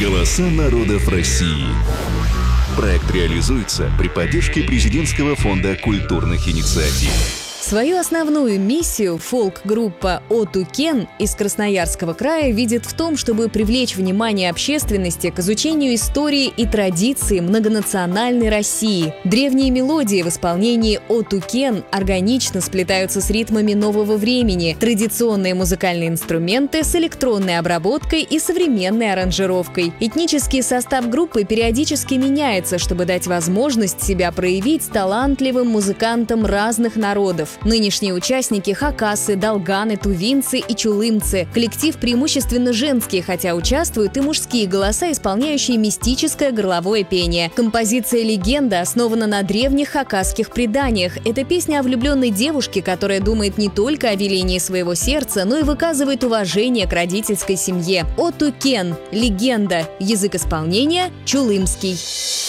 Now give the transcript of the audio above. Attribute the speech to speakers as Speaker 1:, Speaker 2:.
Speaker 1: Голоса народов России. Проект реализуется при поддержке Президентского фонда культурных инициатив.
Speaker 2: Свою основную миссию фолк-группа «Отукен» из Красноярского края видит в том, чтобы привлечь внимание общественности к изучению истории и традиций многонациональной России. Древние мелодии в исполнении «Отукен» органично сплетаются с ритмами нового времени, традиционные музыкальные инструменты с электронной обработкой и современной аранжировкой. Этнический состав группы периодически меняется, чтобы дать возможность себя проявить талантливым музыкантам разных народов. Нынешние участники – хакасы, долганы, тувинцы и чулымцы. Коллектив преимущественно женский, хотя участвуют и мужские голоса, исполняющие мистическое горловое пение. Композиция «Легенда» основана на древних хакасских преданиях. Это песня о влюбленной девушке, которая думает не только о велении своего сердца, но и выказывает уважение к родительской семье. «Отукен» – «Легенда». Язык исполнения – чулымский.